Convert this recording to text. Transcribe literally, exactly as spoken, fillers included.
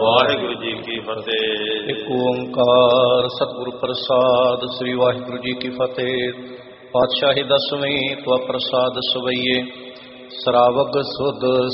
ਵਾਹਿਗੁਰੂ ਜੀ ਕੀ ਫਤਿਹ। ਇੱਕ ਓੰਕਾਰ ਸਤਿਗੁਰ ਪ੍ਰਸਾਦ। ਸ੍ਰੀ ਵਾਹਿਗੁਰੂ ਜੀ ਕੀ ਫਤਿਹ। ਪਾਤਸ਼ਾਹੀ ਦਸਵੀਂ ਤਵਾ ਪ੍ਰਸਾਦ ਸਵਈਏ। ਸਰਾਵਗ ਸੁਧ